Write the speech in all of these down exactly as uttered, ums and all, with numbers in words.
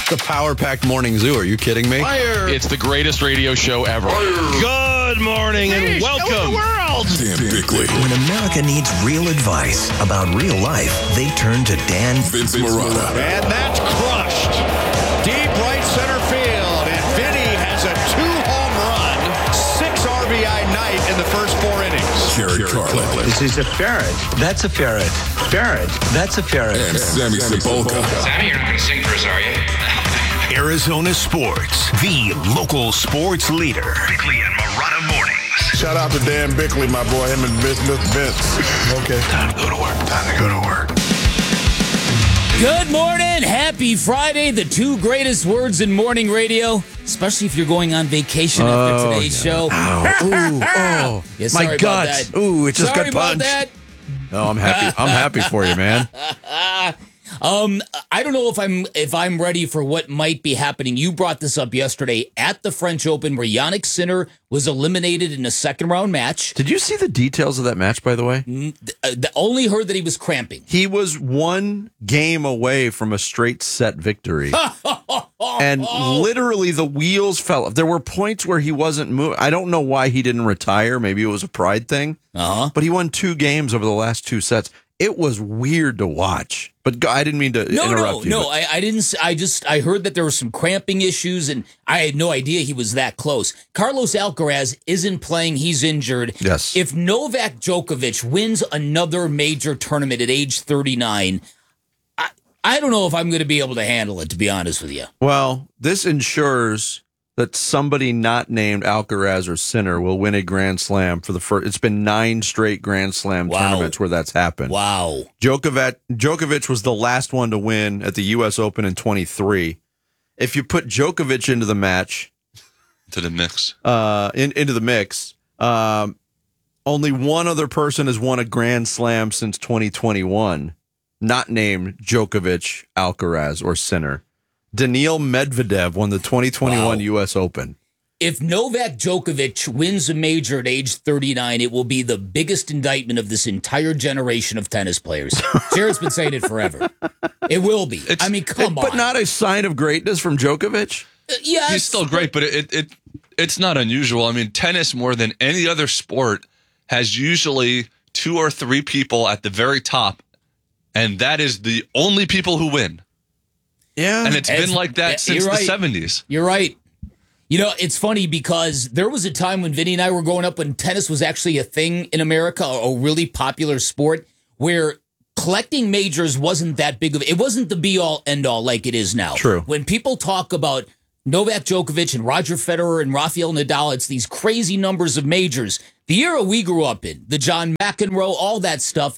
The power-packed morning zoo. Are you kidding me? Fire. It's the greatest radio show ever. Fire. Good morning and welcome. The world. Dan Bickley. When America needs real advice about real life, they turn to Dan Vince Marotta. And that's crushed. Deep right center field. And Vinny has a two-home run, six R B I night in the first four innings. Jared Carlin. This is a ferret. That's a ferret. Ferret. That's a ferret. And Sammy Sepulka. Sammy, you're not going to sing for us, are you? Arizona Sports, the local sports leader. Bickley and Marotta Mornings. Shout out to Dan Bickley, my boy, him and Vince. Vince. Okay. Time to go to work. Time to go to work. Good morning. Happy Friday. The two greatest words in morning radio, especially if you're going on vacation after Oh, today's yeah. show. Ow. Ooh, oh, Yeah, sorry my about gut. that. Ooh, it just Sorry got about punched. that. No, I'm happy. I'm happy for you, man. Um, I don't know if I'm if I'm ready for what might be happening. You brought this up yesterday at the French Open, where Yannick Sinner was eliminated in a second round match. Did you see the details of that match, by the way? Uh, only heard that he was cramping. He was one game away from a straight set victory. And literally the wheels fell off. There were points where he wasn't moving. I don't know why he didn't retire. Maybe it was a pride thing. Uh-huh. But he won two games over the last two sets. It was weird to watch. But go- I didn't mean to No, interrupt no, you. no. but- I, I didn't. s- I just I heard that there were some cramping issues, and I had no idea he was that close. Carlos Alcaraz isn't playing; he's injured. Yes. If Novak Djokovic wins another major tournament at age thirty-nine, I I don't know if I'm going to be able to handle it. To be honest with you. Well, this ensures that somebody not named Alcaraz or Sinner will win a Grand Slam for the first. It's been nine straight Grand Slam Wow. tournaments where that's happened. Wow. Djokovic, Djokovic was the last one to win at the U S Open in twenty-three. If you put Djokovic into the match, To the mix. uh, in, into the mix, um, only one other person has won a Grand Slam since twenty twenty-one, not named Djokovic, Alcaraz, or Sinner. Daniil Medvedev won the twenty twenty-one Wow. U S Open. If Novak Djokovic wins a major at age thirty-nine, it will be the biggest indictment of this entire generation of tennis players. Jared's been saying it forever. It will be. It's- I mean, come but on. not a sign of greatness from Djokovic? Uh, yes, He's still great, but it, it it's not unusual. I mean, tennis, more than any other sport, has usually two or three people at the very top, and that is the only people who win. Yeah. And it's It's- been like that yeah, since you're the right. seventies. You're right. You know, it's funny because there was a time when Vinny and I were growing up when tennis was actually a thing in America, a really popular sport, where collecting majors wasn't that big of it. wasn't the be all end all like it is now. True. When people talk about Novak Djokovic and Roger Federer and Rafael Nadal, it's these crazy numbers of majors. The era we grew up in, the John McEnroe, all that stuff.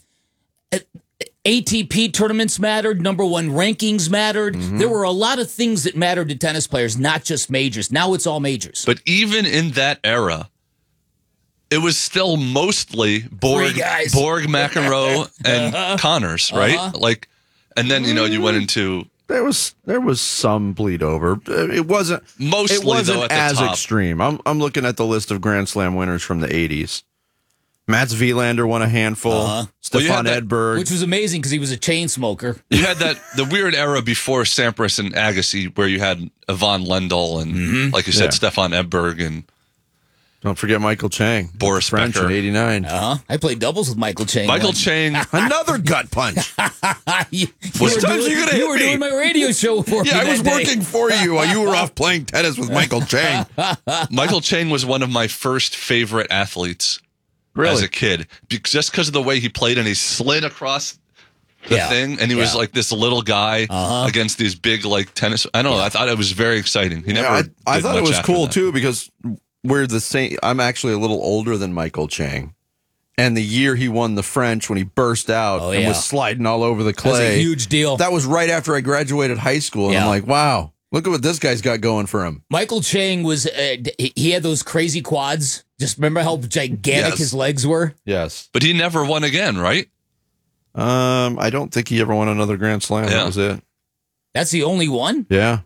A T P tournaments mattered. Number one rankings mattered. Mm-hmm. There were a lot of things that mattered to tennis players, not just majors. Now it's all majors. But even in that era, it was still mostly Borg, Three guys. Borg, McEnroe, and Connors, right? Uh-huh. Like, and then you know you went into There was there was some bleed over. It wasn't Mostly, it wasn't though, at the as top. extreme. I'm I'm looking at the list of Grand Slam winners from the eighties. Mats Wilander won a handful. Uh-huh. Well, you Stefan had that- Edberg. Which was amazing because he was a chain smoker. you had that the weird era before Sampras and Agassi, where you had Yvonne Lendl and, like you said, Yeah. Stefan Edberg and Don't forget Michael Chang. Boris French Becker. in eighty-nine. Uh-huh. I played doubles with Michael Chang. Michael once. Chang. Another gut punch. you, you What were times doing, are you gonna hit you were me? doing my radio show for me Yeah, I that was day. working for you while you were off playing tennis with Michael Chang. Michael Chang was one of my first favorite athletes Really? as a kid, be- just because of the way he played, and he slid across the Yeah. thing, and he was Yeah. like this little guy Uh-huh. against these big like tennis. I don't know. I thought it was very exciting. He never. Yeah, I, I did thought it much was after cool that. too because we're the same. I'm actually a little older than Michael Chang, and the year he won the French when he burst out Oh, and yeah. was sliding all over the That was clay, a huge deal. that was right after I graduated high school, and Yeah. I'm like, wow, look at what this guy's got going for him. Michael Chang was, uh, he he had those crazy quads. Just remember how gigantic Yes. his legs were? Yes. But he never won again, right? Um, I don't think he ever won another Grand Slam. Yeah. That was it. That's the only one? Yeah.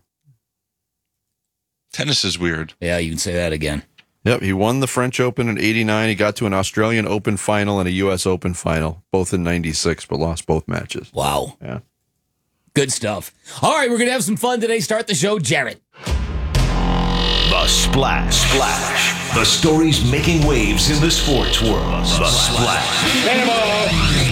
Tennis is weird. Yeah, you can say that again. Yep. He won the French Open in eighty-nine. He got to an Australian Open final and a U S Open final, both in ninety-six, but lost both matches. Wow. Yeah. Good stuff. All right, we're going to have some fun today. Start the show, Jarrett. The Splash. Splash. The stories making waves in the sports world. The Splash. Cannonball.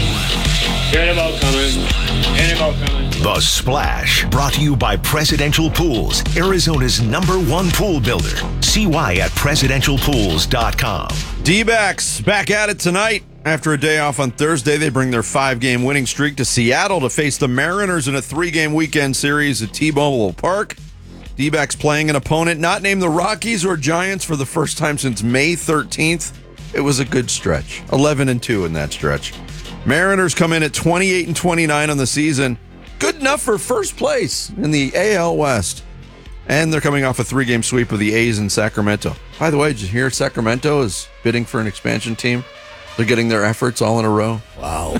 Cannonball coming. Cannonball coming. The Splash. Brought to you by Presidential Pools, Arizona's number one pool builder. See why at presidential pools dot com. D-backs back at it tonight. After a day off on Thursday, they bring their five-game winning streak to Seattle to face the Mariners in a three-game weekend series at T-Mobile Park. D-backs playing an opponent not named the Rockies or Giants for the first time since May thirteenth. It was a good stretch. eleven and two in that stretch. Mariners come in at twenty-eight and twenty-nine on the season. Good enough for first place in the A L West. And they're coming off a three-game sweep of the A's in Sacramento. By the way, did you hear Sacramento is bidding for an expansion team? They're getting their efforts all in a row. Wow.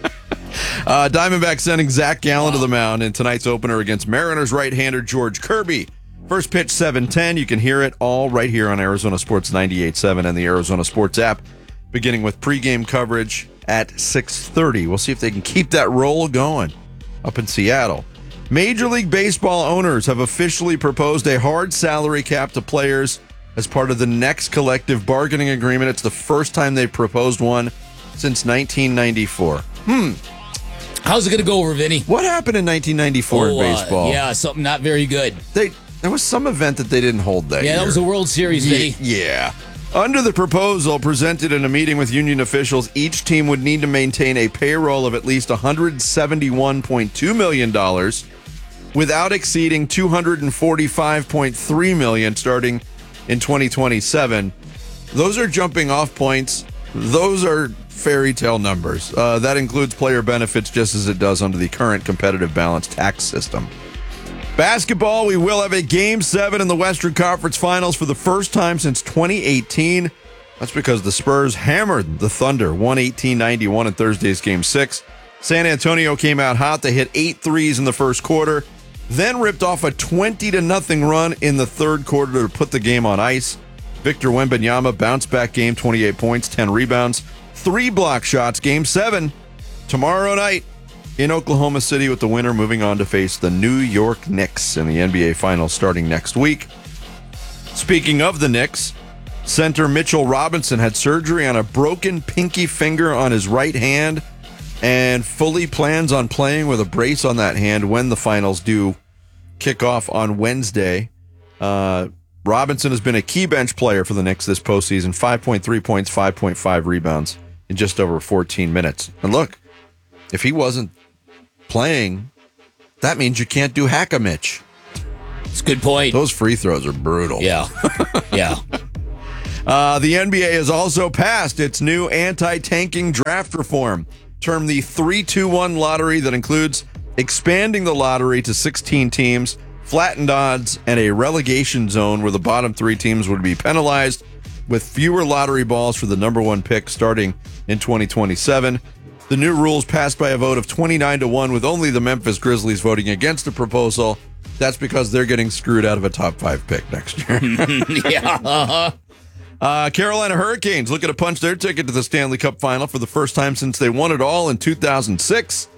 uh, Diamondbacks sending Zach Gallen wow. to the mound in tonight's opener against Mariners right-hander George Kirby. First pitch, seven ten. You can hear it all right here on Arizona Sports ninety-eight point seven and the Arizona Sports app, beginning with pregame coverage at six thirty. We'll see if they can keep that roll going up in Seattle. Major League Baseball owners have officially proposed a hard salary cap to players as part of the next collective bargaining agreement. It's the first time they've proposed one since nineteen ninety-four. Hmm. How's it going to go over, Vinny? What happened in nineteen ninety-four oh, in baseball? Uh, yeah, something not very good. They There was some event that they didn't hold that yeah, year. that was a World Series, Vinny. Yeah. Under the proposal presented in a meeting with union officials, each team would need to maintain a payroll of at least one hundred seventy-one point two million dollars without exceeding two hundred forty-five point three million dollars starting in twenty twenty-seven. Those are jumping off points. Those are fairy tale numbers. Uh, that includes player benefits just as it does under the current competitive balance tax system. Basketball, we will have a Game seven in the Western Conference Finals for the first time since twenty eighteen. That's because the Spurs hammered the Thunder one eighteen ninety-one in Thursday's Game six. San Antonio came out hot. They hit eight threes in the first quarter, then ripped off a twenty to nothing run in the third quarter to put the game on ice. Victor Wembanyama bounced back game, twenty-eight points, ten rebounds, three block shots. Game seven tomorrow night in Oklahoma City, with the winner moving on to face the New York Knicks in the N B A Finals starting next week. Speaking of the Knicks, center Mitchell Robinson had surgery on a broken pinky finger on his right hand and fully plans on playing with a brace on that hand when the finals do kick off on Wednesday. Uh, Robinson has been a key bench player for the Knicks this postseason. five point three points, five point five rebounds in just over fourteen minutes. And look, if he wasn't playing, that means you can't do Hack-a-Mitch. It's a good point. Those free throws are brutal. Yeah. Yeah. uh, the N B A has also passed its new anti-tanking draft reform, termed the three two one lottery, that includes expanding the lottery to sixteen teams, flattened odds, and a relegation zone where the bottom three teams would be penalized with fewer lottery balls for the number one pick starting in twenty twenty-seven. The new rules passed by a vote of twenty-nine to one, with only the Memphis Grizzlies voting against the proposal. That's because they're getting screwed out of a top five pick next year. Yeah. Uh-huh. Uh, Carolina Hurricanes looking to punch their ticket to the Stanley Cup final for the first time since they won it all in two thousand six.